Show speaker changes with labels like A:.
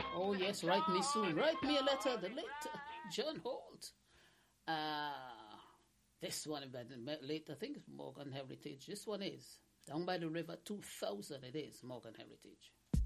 A: Oh yes, write me soon. Write me a letter. The late John Holt. This one by the late, I think it's Morgan Heritage. This one is Down by the River 2000. It is Morgan Heritage.